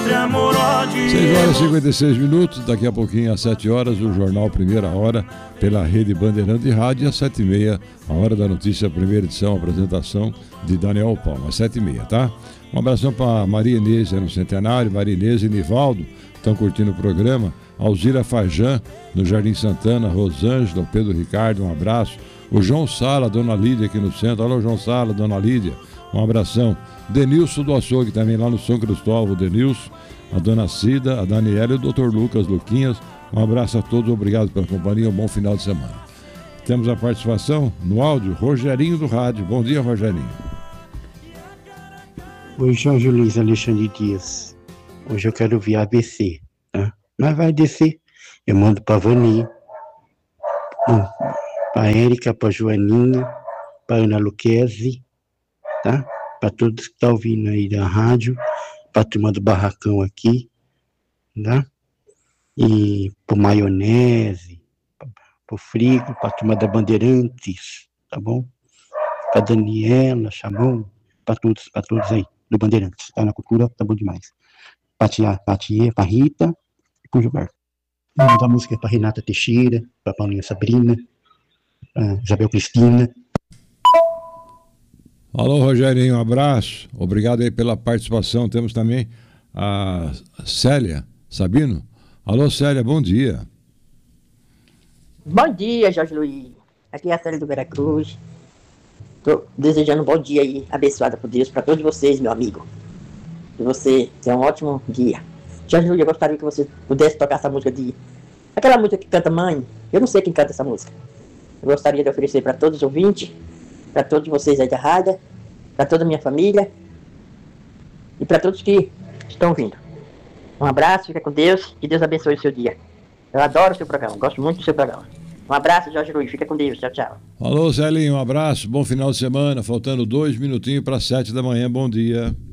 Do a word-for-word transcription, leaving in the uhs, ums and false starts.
entre amor, ódio. seis horas e cinquenta e seis minutos, daqui a pouquinho às sete horas, o Jornal Primeira Hora, pela Rede Bandeirante de Rádio, às sete e meia, a Hora da Notícia, primeira edição, apresentação de Daniel Palma, às sete e meia, tá? Um abração para Maria Inês, é no Centenário, Maria Inês e Nivaldo, estão curtindo o programa. Alzira Fajan, no Jardim Santana, Rosângela, Pedro Ricardo, um abraço. O João Sala, Dona Lídia aqui no centro. Alô, João Sala, Dona Lídia, um abração. Denilson do Açougue também lá no São Cristóvão, o Denilson, a Dona Cida, a Daniela e o doutor Lucas Luquinhas. Um abraço a todos, obrigado pela companhia, um bom final de semana. Temos a participação no áudio, Rogerinho do Rádio. Bom dia, Rogerinho. Oi, Jorge Luiz Alexandre Dias. Hoje eu quero ouvir A B C, tá? Mas vai descer. Eu mando pra Vani, pra Érica, pra Joaninha, pra Ana Luquezzi, tá? Pra todos que estão ouvindo aí da rádio, pra turma do Barracão aqui, tá? E pro Maionese, pro Frigo, pra turma da Bandeirantes, tá bom? Pra Daniela, Chamão, pra todos, pra todos aí do Bandeirantes, tá? Na cultura, tá bom demais. Pra tia, pra tia, pra Rita e pro Gilberto. A música é pra Renata Teixeira, pra Paulinha Sabrina, pra Isabel Cristina. Alô, Rogerinho, um abraço. Obrigado aí pela participação. Temos também a Célia Sabino. Alô, Célia, bom dia. Bom dia, Jorge Luiz. Aqui é a Célia do Veracruz. Estou desejando um bom dia aí, abençoado por Deus, para todos vocês, meu amigo. Que você tenha um ótimo dia. Jorge Luiz, eu gostaria que você pudesse tocar essa música de... Aquela música que canta Mãe. Eu não sei quem canta essa música. Eu gostaria de oferecer para todos os ouvintes, para todos vocês aí da rádio, para toda a minha família e para todos que estão ouvindo. Um abraço, fica com Deus, que Deus abençoe o seu dia. Eu adoro o seu programa, gosto muito do seu programa. Um abraço, Jorge Luiz, fica com Deus, tchau, tchau. Alô, Celinho, um abraço, bom final de semana, faltando dois minutinhos para sete da manhã, bom dia.